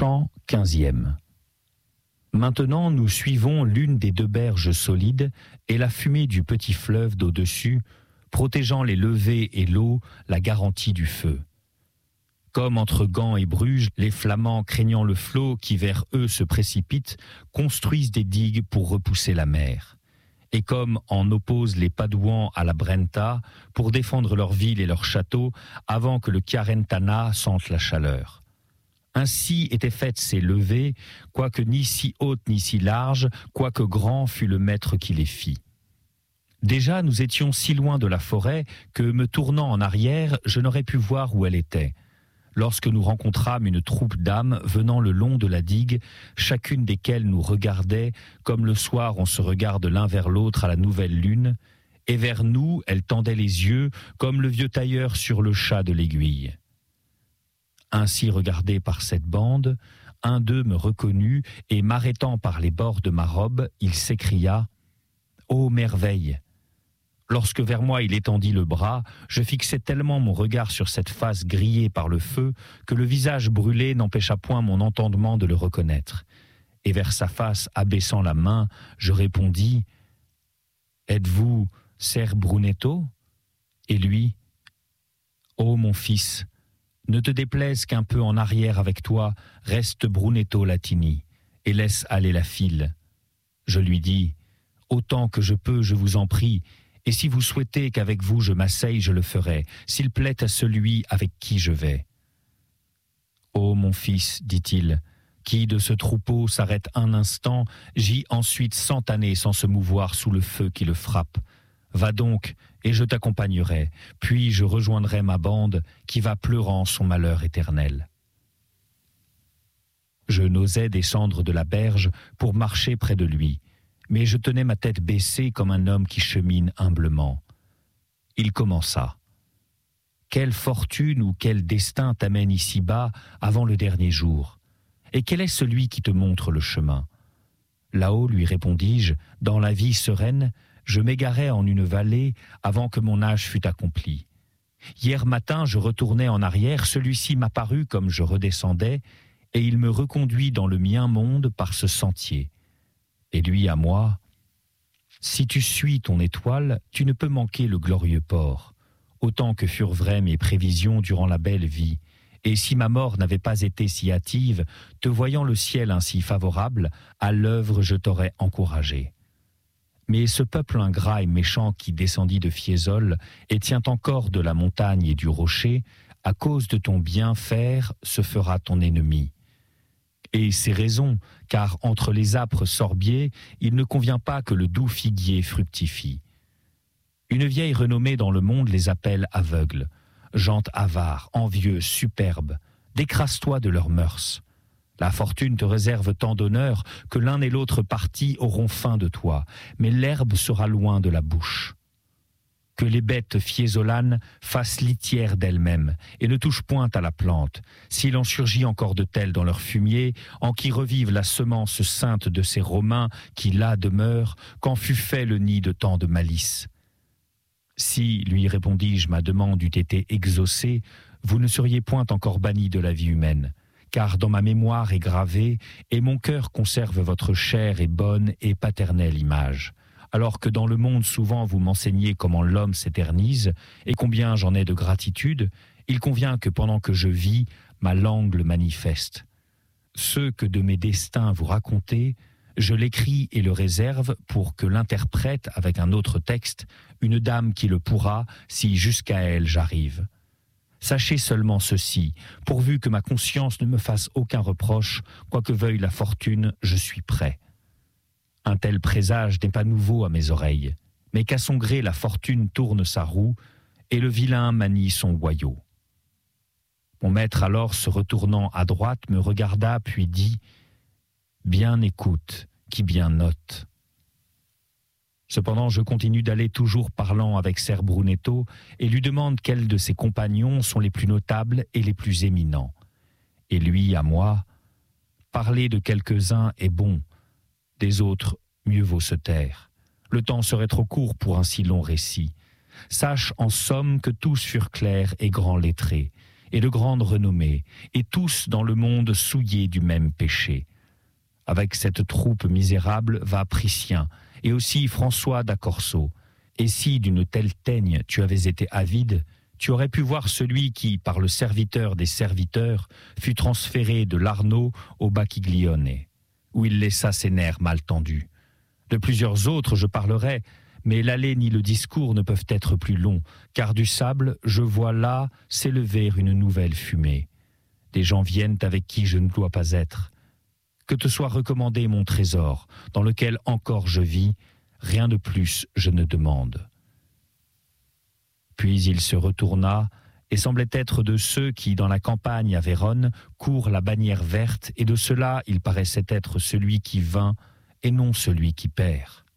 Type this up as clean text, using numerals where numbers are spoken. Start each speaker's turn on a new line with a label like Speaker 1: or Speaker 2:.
Speaker 1: Chant 15e. Maintenant, nous suivons l'une des deux berges solides et la fumée du petit fleuve d'au-dessus, protégeant les levées et l'eau, la garantie du feu. Comme entre Gand et Bruges, les Flamands, craignant le flot qui vers eux se précipite, construisent des digues pour repousser la mer. Et comme en opposent les Padouans à la Brenta, pour défendre leur ville et leur château, avant que le Chiarentana sente la chaleur. Ainsi étaient faites ces levées, quoique ni si hautes ni si larges, quoique grand fût le maître qui les fit. Déjà nous étions si loin de la forêt que, me tournant en arrière, je n'aurais pu voir où elle était. Lorsque nous rencontrâmes une troupe d'âmes venant le long de la digue, chacune desquelles nous regardait, comme le soir on se regarde l'un vers l'autre à la nouvelle lune, et vers nous elle tendait les yeux, comme le vieux tailleur sur le chat de l'aiguille. Ainsi regardé par cette bande, un d'eux me reconnut, et m'arrêtant par les bords de ma robe, il s'écria « Ô merveille !» Lorsque vers moi il étendit le bras, je fixai tellement mon regard sur cette face grillée par le feu que le visage brûlé n'empêcha point mon entendement de le reconnaître. Et vers sa face abaissant la main, je répondis « Êtes-vous Ser Brunetto ?» Et lui « Ô mon fils, ne te déplaise qu'un peu en arrière avec toi, reste Brunetto Latini, et laisse aller la file. » Je lui dis « Autant que je peux, je vous en prie, et si vous souhaitez qu'avec vous je m'asseye, je le ferai, s'il plaît à celui avec qui je vais. » « Ô mon fils, dit-il, qui de ce troupeau s'arrête un instant, gît ensuite 100 années sans se mouvoir sous le feu qui le frappe. Va donc, et je t'accompagnerai, puis je rejoindrai ma bande qui va pleurant son malheur éternel. » Je n'osais descendre de la berge pour marcher près de lui, mais je tenais ma tête baissée comme un homme qui chemine humblement. Il commença. « Quelle fortune ou quel destin t'amène ici-bas avant le dernier jour? Et quel est celui qui te montre le chemin? » Là-haut, lui répondis-je, dans la vie sereine, je m'égarais en une vallée avant que mon âge fût accompli. Hier matin, je retournais en arrière, celui-ci m'apparut comme je redescendais, et il me reconduit dans le mien monde par ce sentier. Et lui à moi, « Si tu suis ton étoile, tu ne peux manquer le glorieux port, autant que furent vraies mes prévisions durant la belle vie. Et si ma mort n'avait pas été si hâtive, te voyant le ciel ainsi favorable, à l'œuvre je t'aurais encouragé. Mais ce peuple ingrat et méchant qui descendit de Fiesole et tient encore de la montagne et du rocher, à cause de ton bien faire, se fera ton ennemi. Et c'est raison, car entre les âpres sorbiers, il ne convient pas que le doux figuier fructifie. Une vieille renommée dans le monde les appelle aveugles, gente avare, envieux, superbe, décrase-toi de leurs mœurs. La fortune te réserve tant d'honneur que l'un et l'autre parti auront faim de toi, mais l'herbe sera loin de la bouche. Que les bêtes fiésolanes fassent litière d'elles-mêmes et ne touchent point à la plante, s'il en surgit encore de telles dans leur fumier, en qui revive la semence sainte de ces Romains qui là demeurent, quand fut fait le nid de tant de malice. Si, lui répondis-je, ma demande eût été exaucée, vous ne seriez point encore banni de la vie humaine, car dans ma mémoire est gravée, et mon cœur conserve votre chère et bonne et paternelle image. Alors que dans le monde souvent vous m'enseignez comment l'homme s'éternise, et combien j'en ai de gratitude, il convient que pendant que je vis, ma langue le manifeste. Ce que de mes destins vous racontez, je l'écris et le réserve pour que l'interprète avec un autre texte, une dame qui le pourra, si jusqu'à elle j'arrive. Sachez seulement ceci, pourvu que ma conscience ne me fasse aucun reproche, quoi que veuille la fortune, je suis prêt. Un tel présage n'est pas nouveau à mes oreilles, mais qu'à son gré la fortune tourne sa roue, et le vilain manie son boyau. Mon maître alors, se retournant à droite, me regarda puis dit « Bien écoute, qui bien note ». Cependant, je continue d'aller toujours parlant avec Ser Brunetto et lui demande quels de ses compagnons sont les plus notables et les plus éminents. Et lui, à moi, parler de quelques-uns est bon, des autres, mieux vaut se taire. Le temps serait trop court pour un si long récit. Sache en somme que tous furent clairs et grands lettrés, et de grande renommée, et tous dans le monde souillés du même péché. Avec cette troupe misérable va Priscien, et aussi François d'Accorso. Et si d'une telle teigne tu avais été avide, tu aurais pu voir celui qui, par le serviteur des serviteurs, fut transféré de l'Arno au Bacchiglione, où il laissa ses nerfs mal tendus. De plusieurs autres je parlerai, mais l'allée ni le discours ne peuvent être plus longs, car du sable, je vois là s'élever une nouvelle fumée. Des gens viennent avec qui je ne dois pas être. Que te soit recommandé mon trésor, dans lequel encore je vis, rien de plus je ne demande. » Puis il se retourna et semblait être de ceux qui, dans la campagne à Vérone, courent la bannière verte, et de ceux-là il paraissait être celui qui vint et non celui qui perd.